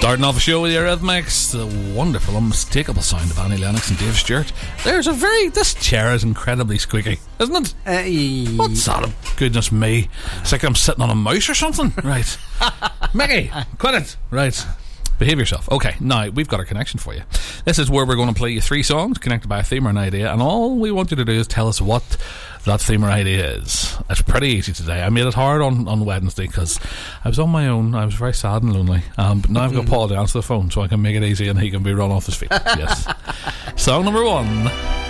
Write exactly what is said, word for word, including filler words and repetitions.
Starting off the show with the Eurythmics, the wonderful, unmistakable sound of Annie Lennox and Dave Stewart. There's a very... This chair is incredibly squeaky, isn't it? Uh, What's that? Goodness me. It's like I'm sitting on a mouse or something. Right. Mickey, quit it. Right. Behave yourself. Okay, now we've got a connection for you. This is where we're going to play you three songs connected by a theme or an idea, and all we want you to do is tell us what that theme or idea is. It's pretty easy today. I made it hard on, on Wednesday because I was on my own. I was very sad and lonely. Um, but now I've got Paul to answer the phone so I can make it easy and he can be run off his feet. Yes. Song number one.